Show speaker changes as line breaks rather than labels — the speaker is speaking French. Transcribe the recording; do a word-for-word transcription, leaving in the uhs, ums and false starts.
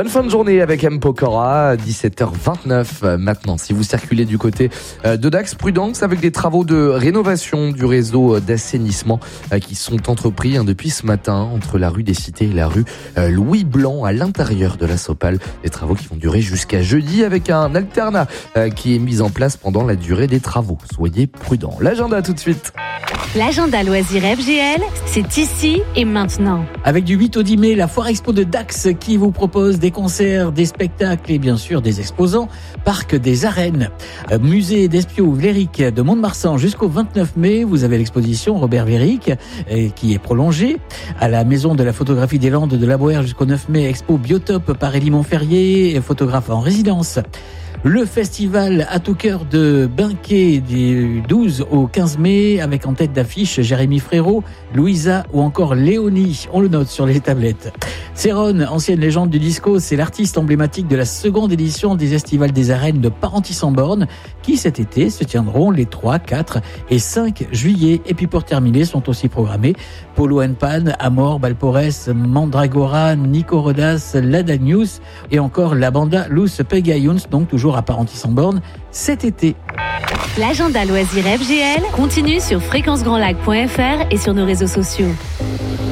Bonne fin de journée avec M. Pokora, dix-sept heures vingt-neuf maintenant. Si vous circulez du côté de Dax, prudence avec des travaux de rénovation du réseau d'assainissement qui sont entrepris depuis ce matin entre la rue des Cités et la rue Louis Blanc à l'intérieur de la Sopale. Des travaux qui vont durer jusqu'à jeudi avec un alternat qui est mis en place pendant la durée des travaux. Soyez prudents. L'agenda tout de suite.
L'agenda loisirs F G L, c'est ici et maintenant.
Avec du huit au dix mai, la Foire Expo de Dax qui vous propose des concerts, des spectacles et bien sûr des exposants. Parc des Arènes, musée d'Espio-Vléric de Mont-de-Marsan jusqu'au vingt-neuf mai. Vous avez l'exposition Robert Véric qui est prolongée. À la Maison de la photographie des Landes de la Boère jusqu'au neuf mai, expo Biotope par Élie Montferrier, photographe en résidence. Le festival à tout cœur de Binquet du douze au quinze mai avec en tête d'affiche Jérémy Frérot, Louisa ou encore Léonie. On le note sur les tablettes. Céron, ancienne légende du disco, c'est l'artiste emblématique de la seconde édition des Estivales des Arènes de Parentis-en-Born qui cet été se tiendront les trois, quatre et cinq juillet. Et puis pour terminer sont aussi programmés Polo and Pan, Amor, Balpores, Mandragora, Nico Rodas, Ladanius et encore la banda Luz Pegayuns, donc toujours à Parentis-en-Born cet été.
L'agenda loisirs F G L continue sur fréquence grand lac point f r et sur nos réseaux sociaux.